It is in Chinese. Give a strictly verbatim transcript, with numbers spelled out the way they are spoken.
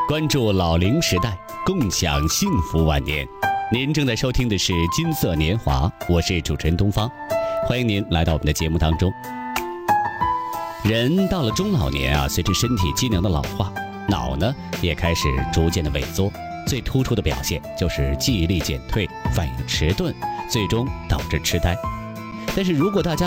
关注老龄时代，共享幸福晚年。您正在收听的是《金色年华》，我是主持人东方，欢迎您来到我们的节目当中。人到了中老年啊，随着身体机能的老化，脑呢也开始逐渐的萎缩，最突出的表现就是记忆力减退、反应迟钝，最终导致痴呆。但是如果大家